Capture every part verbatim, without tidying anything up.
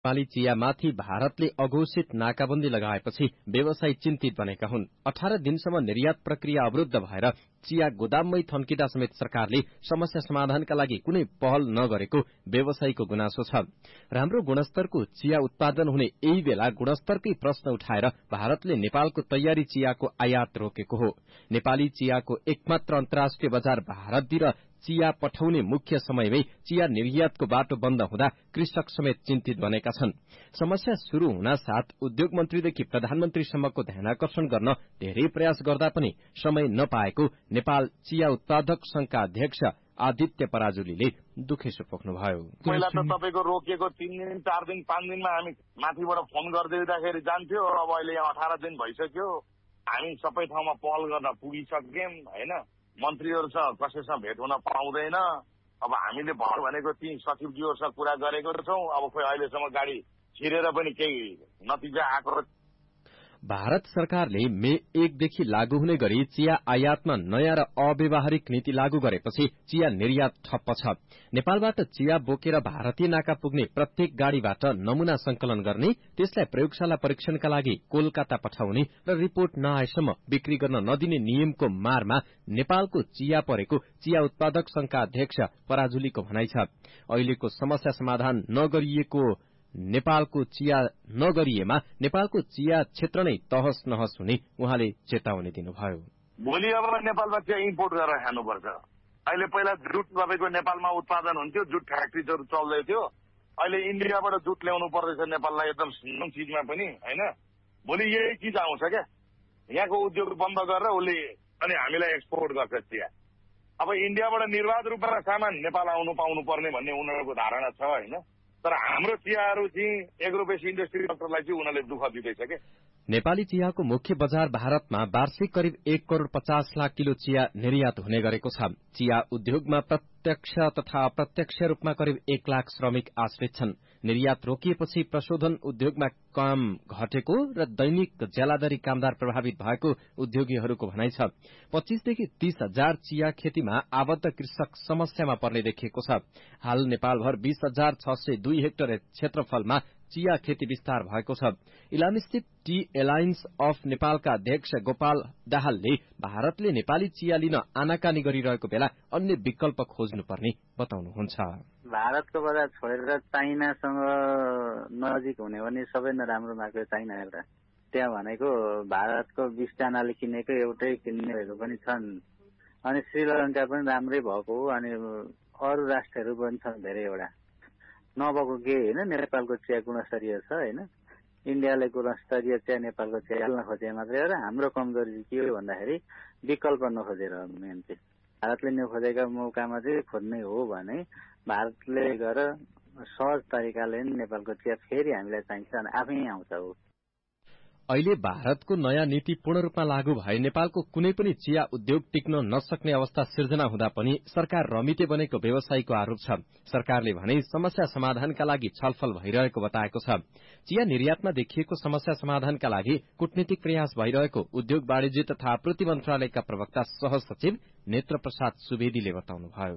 नेपाली चियामाथि भारतले अघोषित नाकाबन्दी लगाएपछि व्यवसायी चिन्तित बनेका हुन्। अठार दिनसम्म निर्यात प्रक्रिया अवरुद्ध भएर चिया गोदाममै थन्किँदा समेत सरकारले समस्या समाधानका लागि कुनै पहल नगरेको व्यवसायीको गुनासो छ। राम्रो गुणस्तरको चिया उत्पादन हुने यही बेला गुणस्तरकै प्रश्न उठाएर भारतले नेपालको तयारी चियाको आयात रोकेको हो। नेपाली चियाको एकमात्र अन्तर्राष्ट्रिय बजार भारततिर चिया पठाउने मुख्य समयमै चिया निर्यातको बाटो बन्द हुँदा कृषक समेत चिन्तित बनेका छन्। समस्या शुरू हुन साथ उद्योग मन्त्रीदेखि प्रधानमन्त्रीसम्मको ध्यानाकर्षण गर्न धेरै प्रयास गर्दा पनि समय नपाएको नेपाल चिया उत्पादक संघका अध्यक्ष आदित्य पराजुलीले दुखेसो पोख्नुभयो। पहिला त तपाईको रोकिएको तीन दिन चार दिन पाँच दिनमा हामी माथिबाट फोन गरिदिँदाखेरि जान्थ्यो। अब अहिले यहाँ अठार दिन भइसक्यो। हामी सबै ठाउँमा पहल गर्न पुगिसक्यौं हैन। मन्त्रीहरूसँग कसैसँग भेट हुन पाउँदैन। अब हामीले भर भनेको ती सचिवज्यूहरूसँग कुरा गरेको छौं। अब खोइ अहिलेसम्म गाडी छिरेर पनि केही नतिजा आएको। भारत सरकारले मे एकदेखि लागू हुने गरी चिया आयातमा नयाँ र अव्यावहारिक नीति लागू गरेपछि चिया निर्यात ठप्प छ। नेपालबाट चिया बोकेर भारतीय नाका पुग्ने प्रत्येक गाड़ीबाट नमूना संकलन गर्ने, त्यसलाई प्रयोगशाला परीक्षणका लागि कोलकाता पठाउने र रिपोर्ट नआएसम्म बिक्री गर्न नदिने नियमको मारमा नेपालको चिया परेको चिया उत्पादक संघका अध्यक्ष पराजुलीको भनाइ छ। अहिलेको समस्या समाधान नगरिएको नेपालको चिया नगरिएमा नेपालको चिया क्षेत्र नै तहस नहस हुने उहाँले चेतावनी दिनुभयो। भोलि अब नेपालमा चिया इम्पोर्ट गरेर खानुपर्छ। अहिले पहिला जुट तपाईँको नेपालमा उत्पादन हुन्थ्यो, जुट फ्याक्ट्रीहरू चल्दै थियो। अहिले इन्डियाबाट जुट ल्याउनु पर्दैछ नेपाललाई एकदम सुन चिजमा पनि हैन। भोलि यही चिज आउँछ क्या। यहाँको उद्योग बन्द गरेर उसले अनि हामीलाई एक्सपोर्ट गर्छ चिया। अब इन्डियाबाट निर्वाध रूपमा सामान नेपाल आउनु पाउनु पर्ने भन्ने उनीहरूको धारणा छ हैन। तर हाम्रो चियाहरू चाहिँ एग्रो बेस इन्डस्ट्री सेक्टरलाई चाहिँ उनीहरूले दुःख दिँदैछ के। नेपाली चियाको मुख्य बजार भारतमा वार्षिक करिब एक करोड़ पचास लाख किलो चिया निर्यात हुने गरेको छ। चिया उद्योगमा प्रत्यक्ष तथा अप्रत्यक्ष रूपमा करिब एक लाख श्रमिक आश्रित छन्। निर्यात रोकिएपछि प्रशोधन उद्योगमा काम घटेको र दैनिक ज्यालादारी कामदार प्रभावित भएको उद्योगीहरूको भनाइ छ। पच्चीसदेखि तीस हजार चिया खेतीमा आबद्ध कृषक समस्यामा पर्ने देखिएको छ। हाल नेपालभर बीस हजार छ सय दुई हेक्टर क्षेत्रफलमा चिया खेती विस्तार भएको छ। इलामस्थित टी एलायन्स अफ नेपालका अध्यक्ष गोपाल दाहालले भारतले नेपाली चिया लिन आनाकानी गरिरहेको बेला अन्य विकल्प खोज्नुपर्ने बताउनुहुन्छ। भारतको बजार छोडेर चाइनासँग नजिक हुने भने सबैभन्दा राम्रो मार्केट चाइना एउटा। त्यहाँ भनेको भारतको बीस जनाले किनेको एउटै किन्नेहरू पनि छन्। अनि श्रीलङ्का पनि राम्रै भएको हो। अनि अरू राष्ट्रहरू पनि छन् धेरैवटा। नभएको के होइन, नेपालको चिया गुणस्तरीय छ होइन। इन्डियाले गुणस्तरीय चिया नेपालको चिया हाल्न खोजे मात्रै हो। र हाम्रो कमजोरी के हो भन्दाखेरि विकल्प नखोजेर मेन चाहिँ भारतले नखोजेका मौकामा चाहिँ खोज्ने हो भने भारतले गएर सहज तरिकाले नेपालको चिया फेरि हामीलाई चाहिन्छ अनि आफै आउँछ हो। अहिले भारतको नयाँ नीति पूर्ण रूपमा लागू भए नेपालको कुनै पनि चिया उद्योग टिक्न नसक्ने अवस्था सिर्जना हुँदा पनि सरकार रमिते बनेको व्यवसायीको आरोप छ। सरकारले भने समस्या समाधानका लागि छलफल भइरहेको बताएको छ। चिया निर्यातमा देखिएको समस्या समाधानका लागि कूटनीतिक प्रयास भइरहेको उद्योग वाणिज्य तथा आपूर्ति मन्त्रालयका प्रवक्ता सहसचिव नेत्र प्रसाद सुवेदीले बताउनुभयो।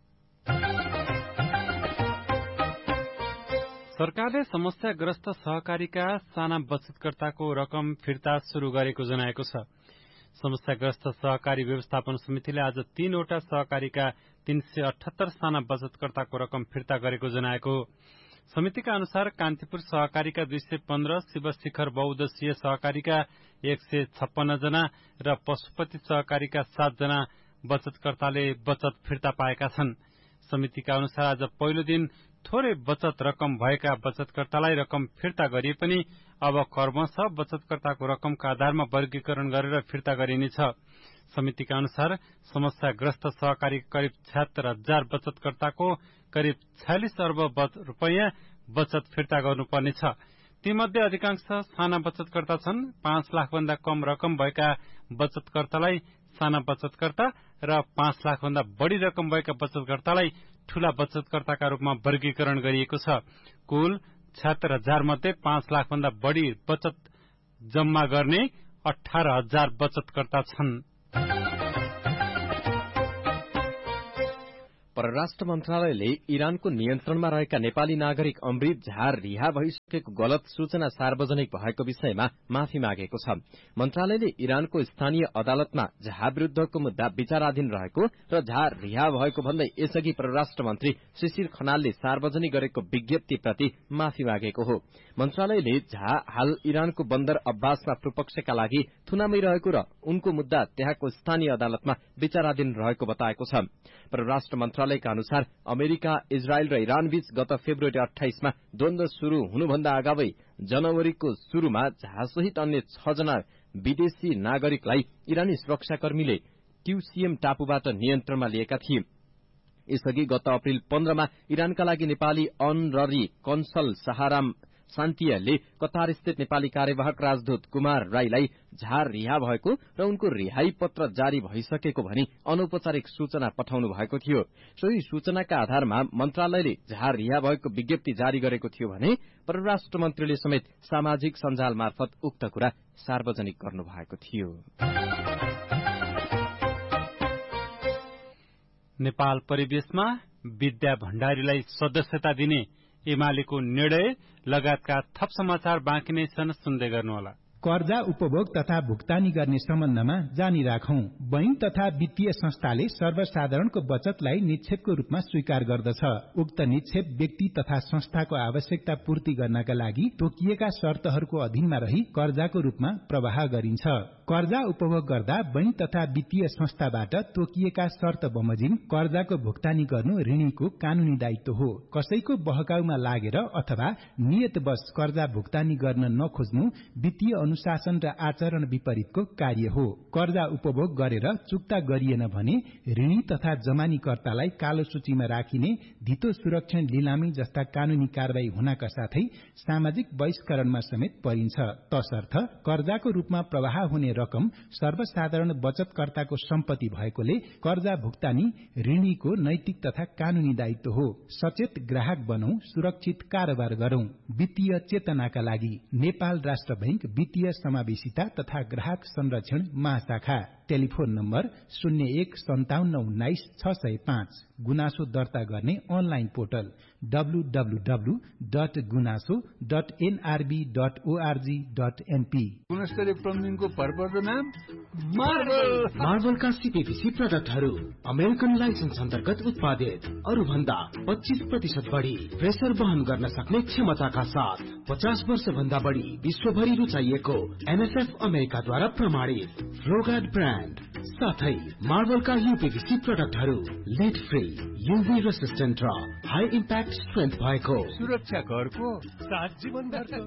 सरकारले समस्याग्रस्त सहकारीका साना बचतकर्ताको रकम फिर्ता शुरू गरेको जनाएको छ। समस्याग्रस्त सहकारी व्यवस्थापन समितिले आज तीनवटा सहकारीका तीन सय अठहत्तर साना बचतकर्ताको रकम फिर्ता गरेको जनाएको हो। समितिका अनुसार कान्तिपुर सहकारीका दुई सय पन्ध्र, शिवशिखर बहुउद्देश्यीय सहकारीका एक सय छप्पन्न जना र पशुपति सहकारीका सात जना बचतकर्ताले बचत फिर्ता पाएका छन्। समितिका अनुसार आज पहिलो दिन थोरै बचत रकम भएका बचतकर्तालाई रकम फिर्ता गरिए पनि अब क्रमशः बचतकर्ताको रकमका आधारमा वर्गीकरण गरेर फिर्ता गरिनेछ। समितिका अनुसार समस्याग्रस्त सहकारी करिब छयत्तर हजार बचतकर्ताको करिब छयालिस अर्ब रूपियाँ बचत फिर्ता गर्नुपर्नेछ। तीमध्ये अधिकांश साना बचतकर्ता छन्। पाँच लाख भन्दा कम रकम भएका बचतकर्तालाई साना बचतकर्ता र पाँच लाख भन्दा बढ़ी रकम भएका बचतकर्तालाई ठूला बचतकर्ताका रूपमा वर्गीकरण गरिएको छ। कुल छयत्तर हजार मध्ये पाँच लाख भन्दा बढ़ी बचत जम्मा गर्ने अठार हजार बचतकर्ता छन्। परराष्ट्र मन्त्रालयले इरानको नियन्त्रणमा रहेका नेपाली नागरिक अमृत झार रिहा भइसकेको गलत सूचना सार्वजनिक भएको विषयमा माफी मागेको छ। मन्त्रालयले इरानको स्थानीय अदालतमा झा विरूद्धको मुद्दा विचाराधीन रहेको र झार रिहा भएको भन्दै यसअघि परराष्ट्र मन्त्री शिशिर खनालले सार्वजनिक गरेको विज्ञप्तिप्रति माफी मागेको हो। मन्त्रालयले झा हाल इरानको बन्दर अब्बासमा प्रपक्षका लागि थुनामै रहेको र उनको मुद्दा त्यहाँको स्थानीय अदालतमा विचाराधीन रहेको बताएको छ। परराष्ट्र मन्त्रालयका अनुसार अमेरिका, इजरायल र इरानबीच गत फेब्रुअरी अठाइसमा द्वन्द्व शुरू हुनुभन्दा अगावै जनवरीको शुरूमा झासहित अन्य छ जना विदेशी नागरिकलाई इरानी सुरक्षाकर्मीले क्यूसीएम टापुबाट नियन्त्रणमा लिएका थिए। यसअघि गत अप्रेल पन्ध्रमा इरानका लागि नेपाली अनररी कन्सल सहाराम शान्तियाले कतार स्थित नेपाली कार्यवाहक राजदूत कुमार राईलाई झार रिहा भएको र उनको रिहाई पत्र जारी भइसकेको भनी अनौपचारिक सूचना पठाउनु भएको थियो। सोही सूचनाका आधारमा मन्त्रालयले झार रिहा भएको विज्ञप्ति जारी गरेको थियो भने परराष्ट्र मन्त्रीले समेत सामाजिक सञ्जाल मार्फत उक्त कुरा सार्वजनिक गर्नु भएको थियो। नेपाल परिवेशमा विद्या भण्डारीलाई सदस्यता दिने एमालेको निर्णय लगायतका थप समाचार बाँकी नै छन्, सुन्दै गर्नुहोला। कर्जा उपभोग तथा भुक्तानी गर्ने सम्बन्धमा जानी राखौं। बैंक तथा वित्तीय संस्थाले सर्वसाधारणको बचतलाई निक्षेपको रूपमा स्वीकार गर्दछ। उक्त निक्षेप व्यक्ति तथा संस्थाको आवश्यकता पूर्ति गर्नका लागि तोकिएका शर्तहरूको अधीनमा रही कर्जाको रूपमा प्रवाह गरिन्छ। कर्जा उपभोग गर्दा बैंक तथा वित्तीय संस्थाबाट तोकिएका शर्त बमोजिम कर्जाको भुक्तानी गर्नु ऋणीको कानूनी दायित्व हो। कसैको बहकाउमा लागेर अथवा नियतवश कर्जा भुक्तानी गर्न नखोज्नु वित्तीय अनुशासन र आचरण विपरीतको कार्य हो। कर्जा उपभोग गरेर चुक्ता गरिएन भने ऋणी तथा जमानीकर्तालाई कालो सूचीमा राखिने, धितो सुरक्षण लिलामी जस्ता कानूनी कारवाही हुनका साथै सामाजिक बहिष्करणमा समेत परिन्छ। तसर्थ कर्जाको रूपमा प्रवाह हुने रकम सर्वसाधारण बचतकर्ताको सम्पत्ति भएकोले कर्जा भुक्तानी ऋणीको नैतिक तथा कानूनी दायित्व हो। सचेत ग्राहक बनौं, सुरक्षित कारोबार गरौं। वित्तीय चेतनाका लागि नेपाल राष्ट्र बैंक वित्तीय समावेशिता तथा ग्राहक संरक्षण महाशाखा। टेलिफोन नम्बर शून्य एक सन्ताउन्न उन्नाइस छ सय पाँच। गुनासो दर्ता गर्ने online portal W W W dot गुनासो dot NRB dot ORG dot NP. गुणस्तरीय प्लम्बिङको भरपर्दो नाम मार्बल। मार्बलका सीपीपीसी प्रोडक्टहरू अमेरिकन लाइसेन्स अन्तर्गत उत्पादित, अरू भन्दा पच्चीस प्रतिशत बढ़ी प्रेसर वहन गर्न सक्ने क्षमताका साथ पचास वर्ष भन्दा बढ़ी विश्वभरि रुचाइएको एनएसएफ अमेरिकाद्वारा प्रमाणित फ्लोगार्ड ब्रान्ड साथै मार्बलका यूपीपीसी प्रोडक्टहरू लिड फ्री, यूभी रेसिस्टेन्ट र हाई इम्प्याक्ट स्ट्रेन्थ भएको सुरक्षा घरको सात जीवनभरको।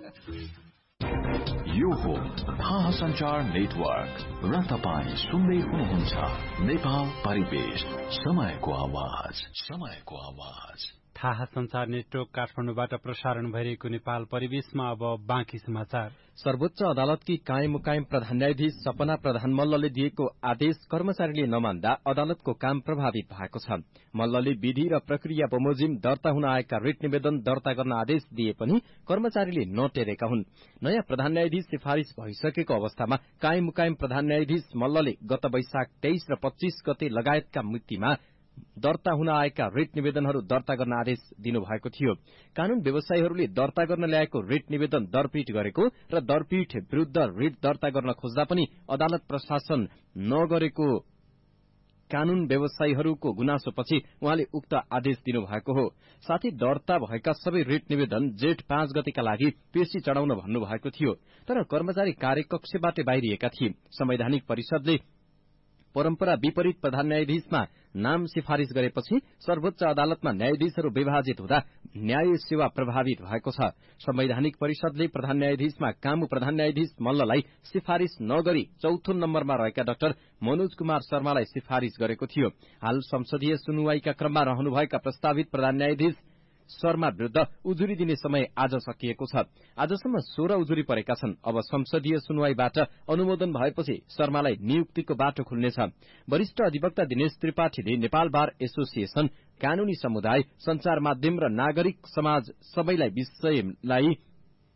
यो हो थाहा संचार नेटवर्क र तपाईँ सुन्दै हुनुहुन्छ नेपाल परिवेश, समयको आवाज, समयको आवाज। थाहा संचार नेटवर्क काठमाडौँबाट प्रसारण भइरहेको नेपाल परिवेशमा अब बाँकी समाचार। सर्वोच्च अदालतकी कायम मुकायम प्रधान न्यायाधीश सपना प्रधान मल्लले दिएको आदेश कर्मचारीले नमान्दा अदालतको काम प्रभावित भएको छ। मल्लले विधि र प्रक्रिया बमोजिम दर्ता हुन आएका रिट निवेदन दर्ता गर्न आदेश दिए पनि कर्मचारीले नटेरेका हुन्। नयाँ प्रधान न्यायाधीश सिफारिश भइसकेको अवस्थामा कायम मुकायम प्रधान न्यायाधीश मल्लले गत वैशाख तेइस र पच्चीस गते लगायतका मितिमा दर्ता हुन आएका रिट निवेदनहरू दर्ता गर्न आदेश दिनुभएको थियो। कानून व्यवसायीहरूले दर्ता गर्न ल्याएको रिट निवेदन दरपीट गरेको र दरपीट विरूद्ध रिट दर्ता गर्न खोज्दा पनि अदालत प्रशासन नगरेको कानून व्यवसायीहरूको गुनासोपछि उहाँले उक्त आदेश दिनुभएको हो। साथै दर्ता भएका सबै रिट निवेदन जेठ पाँच गतेका लागि पेशी चढाउन भन्नुभएको थियो, तर कर्मचारी कार्यकक्षबाट बाहिरिएका थिए। संवैधानिक परिषदले परम्परा विपरीत प्रधान न्यायाधीशमा नाम सिफारिश गरेपछि सर्वोच्च अदालतमा न्यायाधीशहरू विभाजित हुँदा न्याय सेवा प्रभावित भएको छ। संवैधानिक परिषदले प्रधान न्यायाधीशमा कामु प्रधान न्यायाधीश मल्ललाई सिफारिश नगरी चौथो नम्बरमा रहेका डाक्टर मनोज कुमार शर्मालाई सिफारिश गरेको थियो। हाल संसदीय सुनवाईका क्रममा रहनुभएका प्रस्तावित प्रधान न्यायाधीश शर्मा विरूद्ध उजुरी दिने समय आज सकिएको छ। आजसम्म सोह्र उजुरी परेका छन्। अब संसदीय सुनवाईबाट अनुमोदन भएपछि शर्मालाई नियुक्तिको बाटो खुल्नेछ। वरिष्ठ अधिवक्ता दिनेश त्रिपाठीले नेपाल बार एसोसिएशन, कानूनी समुदाय, संचार माध्यम र नागरिक समाज सबैलाई विषयलाई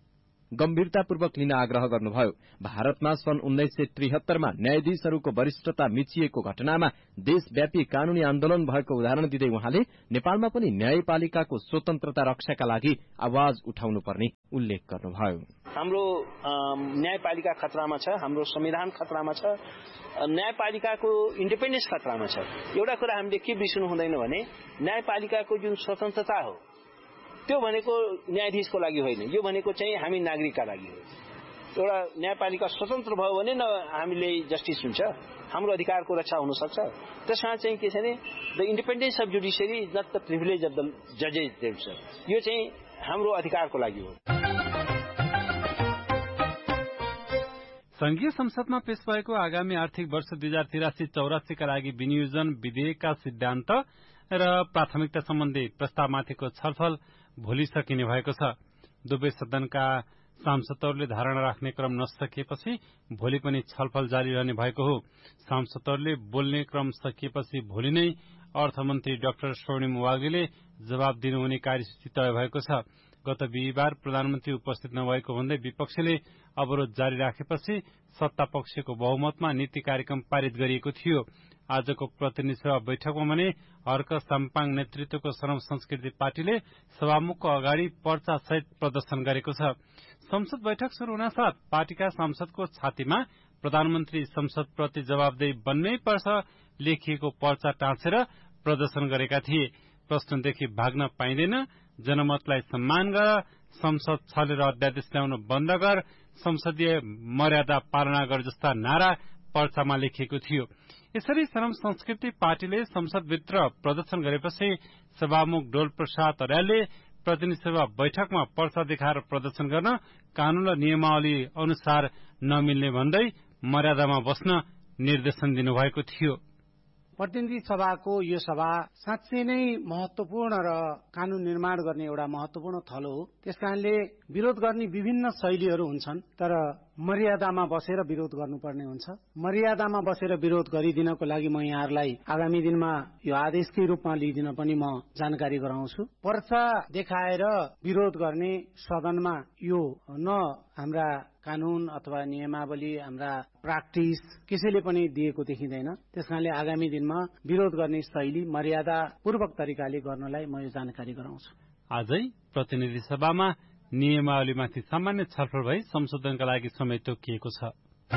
गम्भीरतापूर्वक लिन आग्रह गर्नुभयो। भारतमा सन् उन्नाइस सय त्रिहत्तरमा न्यायाधीशहरूको वरिष्ठता मिचिएको घटनामा देशव्यापी कानूनी आन्दोलन भएको उदाहरण दिँदै उहाँले नेपालमा पनि न्यायपालिकाको स्वतन्त्रता रक्षाका लागि आवाज उठाउनुपर्ने उल्लेख गर्नुभयो। हाम्रो न्यायपालिका खतरामा छ, हाम्रो संविधान खतरामा छ, न्यायपालिकाको इन्डिपेन्डेन्स खतरामा छ। एउटा कुरा हामीले के बिर्सनु हुँदैन भने न्यायपालिकाको जुन स्वतन्त्रता हो त्यो भनेको न्यायाधीशको लागि होइन, यो भनेको चाहिँ हामी नागरिकका लागि हो। एउटा न्यायपालिका स्वतन्त्र भयो भने न हामीले जस्टिस हुन्छ, हाम्रो अधिकारको रक्षा हुन सक्छ। त्यसमा चाहिँ के छ भने the independence of judiciary is not the privilege of the जजेस देमसेल्फ, यो चाहिँ हाम्रो अधिकारको लागि हो। संघीय संसदमा पेश भएको आगामी आर्थिक वर्ष दुई हजार तिरासी चौरासीका लागि विनियोजन विधेयकका सिद्धान्त र प्राथमिकता सम्बन्धी प्रस्तावमाथिको छलफल भोलि सकिने भएको छ। दुवै सदनका सांसदहरूले धारणा राख्ने क्रम नसकिएपछि भोलि पनि छलफल जारी रहने भएको हो। सांसदहरूले बोल्ने क्रम सकिएपछि भोलि नै अर्थमन्त्री डाक्टर स्वर्णिम वाग्लेले जवाब दिनुहुने कार्यसूची तय भएको छ। गत बिहिबार प्रधानमन्त्री उपस्थित नभएको भन्दै विपक्षले अवरोध जारी राखेपछि सत्ता पक्षको बहुमतमा नीति कार्यक्रम पारित गरिएको थियो। आजको प्रतिनिधि सभा बैठकमा भने हर्क साम्पाङ नेतृत्वको श्रम संस्कृति पार्टीले सभामुखको अगाडि पर्चा सहित प्रदर्शन गरेको छ। संसद बैठक शुरू हुनासाथ पार्टीका सांसदको छातीमा प्रधानमन्त्री संसदप्रति जवाबदेही बन्नै पर्छ लेखिएको पर्चा टाँसेर प्रदर्शन गरेका थिए। प्रश्नदेखि भाग्न पाइँदैन, जनमतलाई सम्मान गर, संसद छलेर अध्यादेश ल्याउन बन्द गर, संसदीय मर्यादा पालना गर जस्ता नारा पर्चामा लेखिएको थियो। यसरी श्रम संस्कृति पार्टीले संसदभित्र प्रदर्शन गरेपछि सभामुख डोल प्रसाद अर्यालले प्रतिनिधि सभा बैठकमा पर्चा देखाएर प्रदर्शन गर्न कानून र नियमावली अनुसार नमिल्ने भन्दै मर्यादामा बस्न निर्देशन दिनुभएको थियो। प्रतिनिधि सभाको यो सभा साँच्चै नै महत्वपूर्ण र कानून निर्माण गर्ने एउटा महत्वपूर्ण थलो हो। त्यसकारणले विरोध गर्ने विभिन्न शैलीहरू हुन्छन्, तर मर्यादामा बसेर विरोध गर्नुपर्ने हुन्छ। मर्यादामा बसेर विरोध गरिदिनको लागि म यहाँहरूलाई आगामी दिनमा यो आदेशकै रूपमा लिइदिन पनि म जानकारी गराउँछु। पर्चा देखाएर विरोध गर्ने सदनमा यो न हाम्रा कानून अथवा नियमावली, हाम्रा प्र्याक्टिस कसैले पनि दिएको देखिँदैन। त्यसकारणले आगामी दिनमा विरोध गर्ने शैली मर्यादापूर्वक तरिकाले गर्नलाई म यो जानकारी गराउँछु। आजै प्रतिनिधि सभामा नियमावलीमाथि सामान्य छलफल भई संशोधनका लागि समय तोकिएको छ।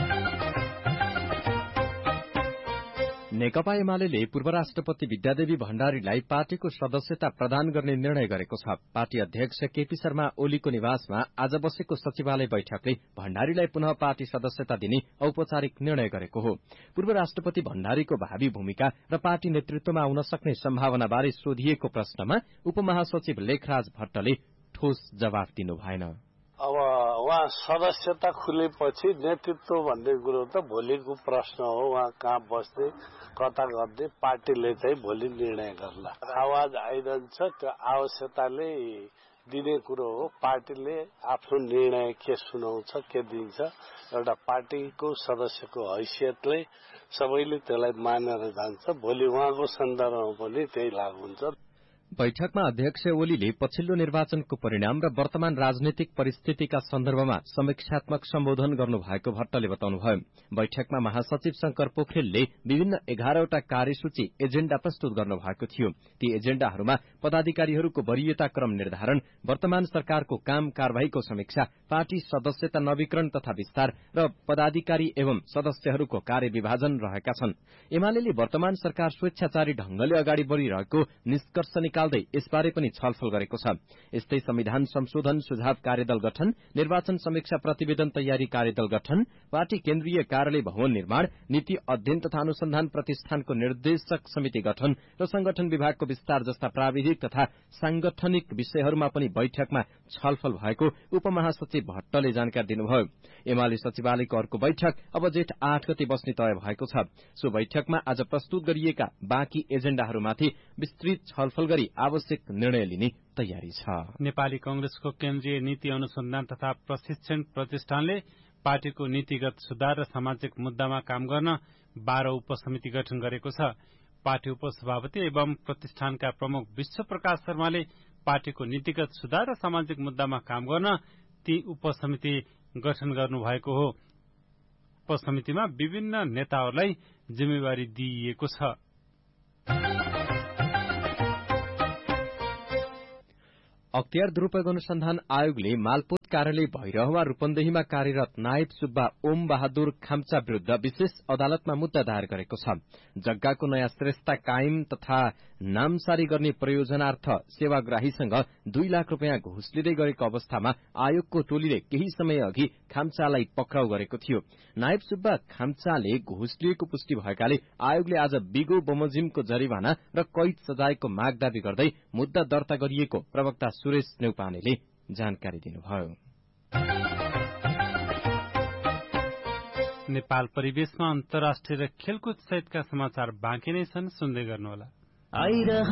नेकपा एमाले पूर्व राष्ट्रपति विद्यादेवी भण्डारीलाई पार्टीको सदस्यता प्रदान गर्ने निर्णय गरेको छ। पार्टी अध्यक्ष केपी शर्मा ओलीको निवासमा आज बसेको सचिवालय बैठकले भण्डारीलाई पुनः पार्टी सदस्यता दिने औपचारिक निर्णय गरेको हो। पूर्व राष्ट्रपति भण्डारीको भावी भूमिका र पार्टी नेतृत्वमा आउन सक्ने सम्भावनाबारे सोधिएको प्रश्नमा उपमहासचिव लेखराज भट्टले ठोस जवाफ दिनु भएन। अब उहाँ सदस्यता खुलेपछि नेतृत्व भन्ने कुरो त भोलिको प्रश्न हो। उहाँ कहाँ बस्ने, कता गर्ने पार्टीले चाहिँ भोलि निर्णय गर्ला। आवाज आइरहन्छ, त्यो आवश्यकताले दिने कुरो हो। पार्टीले आफ्नो निर्णय के सुनाउँछ, के दिन्छ, एउटा पार्टीको सदस्यको हैसियतले सबैले त्यसलाई मानेर जान्छ। भोलि उहाँको सन्दर्भमा पनि त्यही लागू हुन्छ। बैठकमा अध्यक्ष ओलीले पछिल्लो निर्वाचनको परिणाम र वर्तमान राजनैतिक परिस्थितिका सन्दर्भमा समीक्षात्मक सम्बोधन गर्नुभएको भट्टले बताउनुभयो। बैठकमा महासचिव शंकर पोखरेलले विभिन्न एघारवटा कार्यसूची एजेण्डा प्रस्तुत गर्नुभएको थियो। ती एजेण्डाहरूमा पदाधिकारीहरूको वरीयता क्रम निर्धारण, वर्तमान सरकारको काम कारवाहीको समीक्षा, पार्टी सदस्यता नवीकरण तथा विस्तार र पदाधिकारी एवं सदस्यहरूको कार्यविभाजन रहेका छन्। एमाले वर्तमान सरकार स्वेच्छाचारी ढंगले अगाडि बढ़िरहेको निष्कर्ष निकाल्दै यसबारे पनि छलफल गरेको छ। यस्तै संविधान संशोधन सुझाव कार्यदल गठन, निर्वाचन समीक्षा प्रतिवेदन तयारी कार्यदल गठन, पार्टी केन्द्रीय कार्यालय भवन निर्माण, नीति अध्ययन तथा अनुसन्धान प्रतिष्ठानको निर्देशक समिति गठन र संगठन विभागको विस्तार जस्ता प्राविधिक तथा सांगठनिक विषयहरूमा पनि बैठकमा छलफल भएको उपमहासचिव भट्टले जानकारी दिनुभयो। एमाले सचिवालयको अर्को बैठक अब जेठ आठ गते बस्ने तय भएको छ। सो बैठकमा आज प्रस्तुत गरिएका बाँकी एजेण्डाहरूमाथि विस्तृत छलफल गरी आवश्यक निर्णय लिने तयारी छ। नेपाली कंग्रेसको केन्द्रीय नीति अनुसन्धान तथा प्रशिक्षण प्रतिष्ठानले पार्टीको नीतिगत सुधार र सामाजिक मुद्दामा काम गर्न बाह्र उपसमिति गठन गरेको छ। पार्टी उपसभापति एवं प्रतिष्ठानका प्रमुख विश्व प्रकाश शर्माले पार्टीको नीतिगत सुधार र सामाजिक मुद्दामा काम गर्न ती उपसमिति गठन गर्नुभएको हो। उपसमितिमा विभिन्न नेताहरूलाई जिम्मेवारी दिइएको छ। अख्तियार दुरूपयोग अनुसन्धान आयोगले मालपोत कार्यालय भैरहवा रूपन्देहीमा कार्यरत नायब सुब्बा ओम बहादुर खाम्चा विरूद्ध विशेष अदालतमा मुद्दा दायर गरेको छ। जग्गाको नयाँ श्रेष्ठता कायम तथा नामसारी गर्ने प्रयोजनार्थ सेवाग्राहीसँग दुई लाख रूपियाँ घुस लिँदै गरेको अवस्थामा आयोगको टोलीले केही समय अघि खाम्चालाई पक्राउ गरेको थियो। नायब सुब्बा खाम्चाले घुस लिएको पुष्टि भएकाले आयोगले आज बिगो बमोजिमको जरिवाना र कैद सजायको माग दावी गर्दै मुद्दा दर्ता गरिएको प्रवक्ता सुरेश नेउपानेले जानकारी दिनुभयो। नेपाल परिवेशमा अन्तर्राष्ट्रिय र खेलकुद सहितका समाचार बाँकी नै छन्, सुन्दै गर्नुहोला।